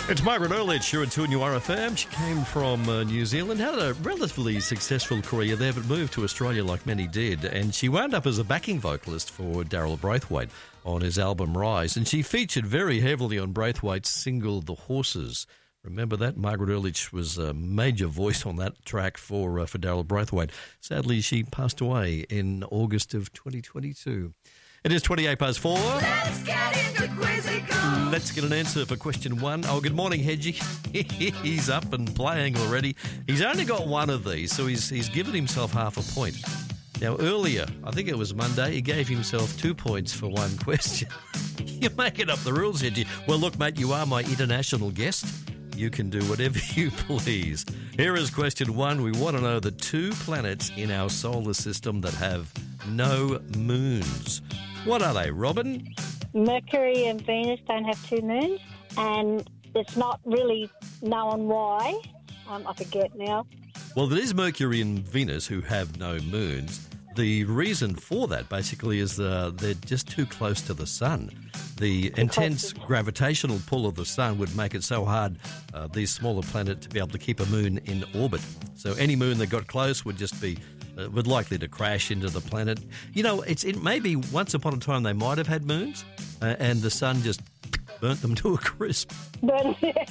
It's Margaret Earledge here at 2 RFM. She came from New Zealand, had a relatively successful career there, but moved to Australia like many did. And she wound up as a backing vocalist for Daryl Braithwaite on his album Rise. And she featured very heavily on Braithwaite's single The Horses. Remember that? Margaret Earledge was a major voice on that track for Daryl Braithwaite. Sadly, she passed away in August of 2022. It is 4:28. Let's get into Quizzical. Let's get an answer for question one. Oh, good morning, Hedgie. He's up and playing already. He's only got one of these, so he's given himself half a point. Now, earlier, I think it was Monday, he gave himself 2 points for one question. You're making up the rules, Hedgie. Well, look, mate, you are my international guest. You can do whatever you please. Here is question one. We want to know the two planets in our solar system that have no moons. What are they, Robin? Mercury and Venus don't have two moons, and it's not really known why. I forget now. Well, it is Mercury and Venus who have no moons. The reason for that, basically, is they're just too close to the sun. The intense gravitational pull of the sun would make it so hard, these smaller planets, to be able to keep a moon in orbit. So any moon that got close would just be would likely to crash into the planet. You know, it maybe once upon a time they might have had moons, and the sun just burnt them to a crisp. But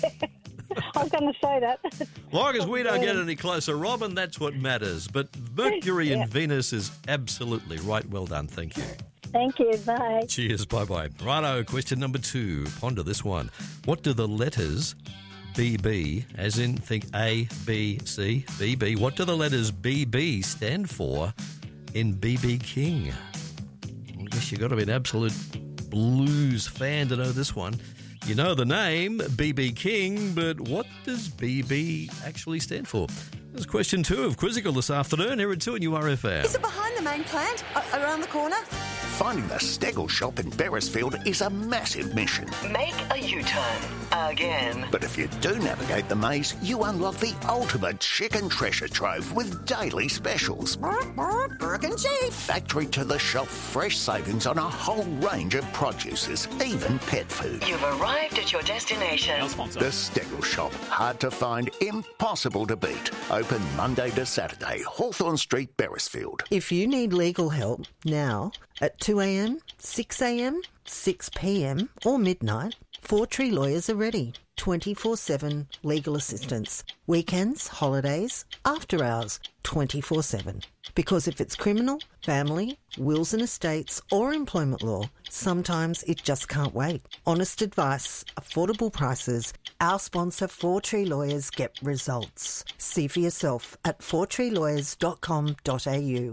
I was going to say that. Long as we don't get any closer, Robin, that's what matters. But Mercury and Venus is absolutely right. Well done. Thank you. Thank you. Bye. Cheers. Bye-bye. Righto, question number two. Ponder this one. What do the letters BB, as in think A, B, C, BB, what do the letters BB stand for in BB King? I guess you've got to be an absolute blues fan to know this one. You know the name, BB King, but what does BB actually stand for? This is question two of Quizzical this afternoon here at 2 RFM. Is it behind the main plant? Around the corner? Finding the Steggle shop in Beresfield is a massive mission. Make a U-turn. Again. But if you do navigate the maze, you unlock the ultimate chicken treasure trove with daily specials. Burg and Chief. Factory to the shop, fresh savings on a whole range of produces, even pet food. You've arrived at your destination. The Steggle shop, hard to find, impossible to beat. Open Monday to Saturday, Hawthorne Street, Beresfield. If you need legal help now at 2 a.m, 6 a.m, 6 p.m. or midnight, Four Tree Lawyers are ready. 24/7 legal assistance. Weekends, holidays, after hours, 24/7. Because if it's criminal, family, wills and estates or employment law, sometimes it just can't wait. Honest advice, affordable prices. Our sponsor, Four Tree Lawyers, get results. See for yourself at fourtreelawyers.com.au.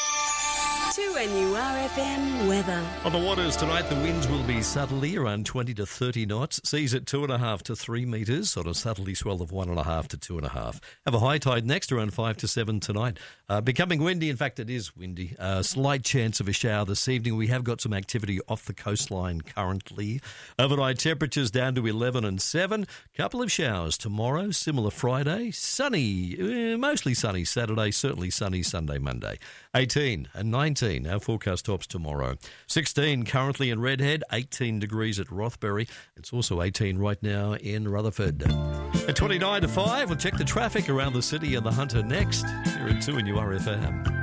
2NURFM weather. On the waters tonight, the winds will be southerly around 20 to 30 knots. Seas at 2.5 to 3 metres, sort of southerly swell of 1.5 to 2.5. Have a high tide next around 5 to 7 tonight. Becoming windy. In fact, it is windy. Slight chance of a shower this evening. We have got some activity off the coastline currently. Overnight temperatures down to 11 and 7. Couple of showers tomorrow. Similar Friday. Sunny, mostly sunny Saturday. Certainly sunny Sunday, Monday. 18 and 19. Our forecast tops tomorrow. 16 currently in Redhead, 18 degrees at Rothbury. It's also 18 right now in Rutherford. At 29 to 5, we'll check the traffic around the city and the Hunter next here at 2 RFM.